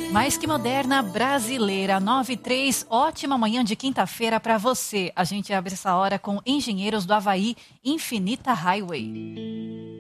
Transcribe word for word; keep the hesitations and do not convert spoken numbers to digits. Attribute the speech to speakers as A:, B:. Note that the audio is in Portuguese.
A: Mais que moderna, brasileira, nove e três, ótima manhã de quinta-feira para você. A gente abre essa hora com Engenheiros do Havaí, Infinita Highway.